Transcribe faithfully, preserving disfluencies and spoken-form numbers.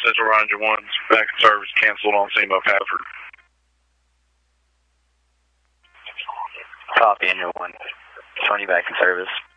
Central Ranger one's back in service canceled on SEMO Hafford. Copy, Angel one. Tony back in service.